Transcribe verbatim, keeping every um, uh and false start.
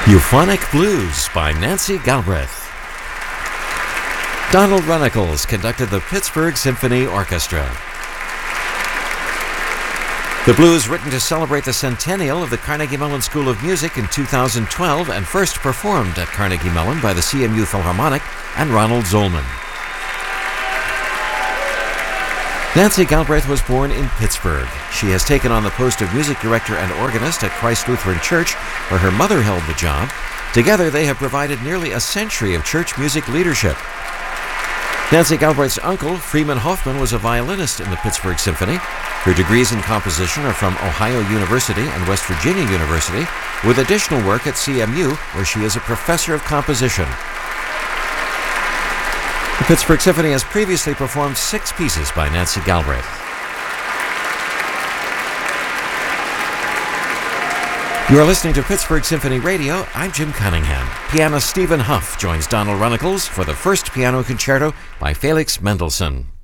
Euphonic Blues by Nancy Galbraith. Donald Runnicles conducted the Pittsburgh Symphony Orchestra. The blues, written to celebrate the centennial of the Carnegie Mellon School of Music in two thousand twelve and first performed at Carnegie Mellon by the C M U Philharmonic and Ronald Zolman. Nancy Galbraith was born in Pittsburgh. She has taken on the post of music director and organist at Christ Lutheran Church, where her mother held the job. Together, they have provided nearly a century of church music leadership. Nancy Galbraith's uncle, Freeman Hoffman, was a violinist in the Pittsburgh Symphony. Her degrees in composition are from Ohio University and West Virginia University, with additional work at C M U, where she is a professor of composition. The Pittsburgh Symphony has previously performed six pieces by Nancy Galbraith. You are listening to Pittsburgh Symphony Radio. I'm Jim Cunningham. Pianist Stephen Huff joins Donald Runnicles for the first piano concerto by Felix Mendelssohn.